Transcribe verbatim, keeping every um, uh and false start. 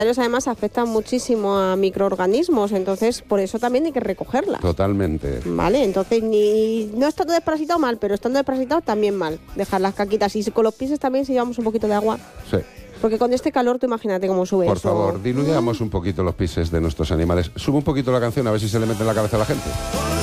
además afectan muchísimo a microorganismos, entonces por eso también hay que recogerla. Totalmente. Vale, entonces ni no estando desparasitado mal, pero estando desparasitado también mal. Dejar las caquitas y con los pies también si llevamos un poquito de agua. Sí. Porque con este calor tú imagínate cómo sube Por eso. favor, diluyamos un poquito los pises de nuestros animales. Sube un poquito la canción a ver si se le mete en la cabeza a la gente.